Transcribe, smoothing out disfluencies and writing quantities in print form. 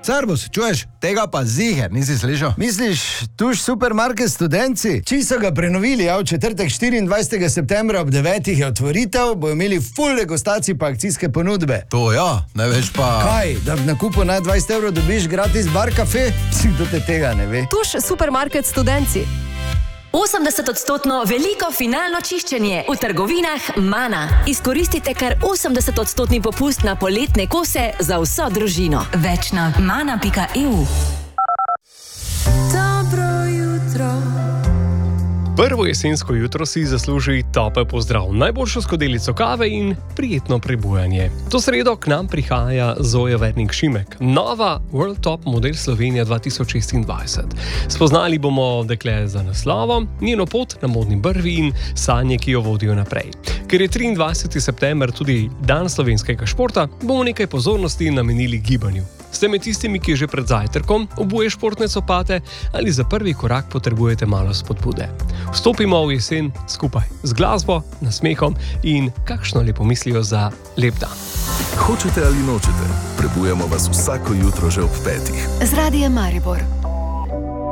Servus, čuješ? Tega pa ziher, nisi slišal? Misliš, tuš supermarket Studenci? Čisto ga prenovili, v četrtek 24. septembra ob 9. je otvoritev, bojo imeli full degustacij pa akcijske ponudbe. To ja, ne veš pa... Kaj, da v nakupu na 20 evrov dobiš gratis bar kafe? Kdo te tega ne ve? Tuš supermarket Studenci. 80% veliko finalno čiščenje v trgovinah Mana. Izkoristite kar 80% popust na poletne kose za vso družino. Več na mana.eu. Dobro jutro. Prvo jesensko jutro si zasluži topel pozdrav, najboljšo skodelico kave in prijetno prebujanje. To sredo k nam prihaja Zoja Vernik-Šimek, nova World Top model Slovenija 2026. Spoznali bomo dekle za naslovom, njeno pot na modni brvi in sanje, ki jo vodijo naprej. Ker je 23. september tudi dan slovenskega športa, bomo nekaj pozornosti namenili gibanju. Ste med tistimi, ki že pred zajtrkom obuje športne copate ali za prvi korak potrebujete malo spodbude. Vstopimo v jesen skupaj z glasbo, nasmehom in kakšno lepo mislijo za lep dan. Hočete ali nočete, prebujamo vas vsako jutro že ob 5. Z Radiem Maribor.